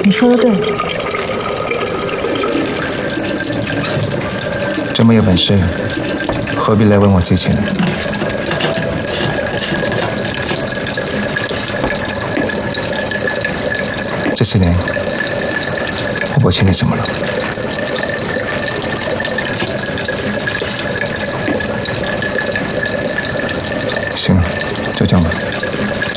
你说的对。 这么有本事，何必来问我借钱呢？这些年，我欠你什么了？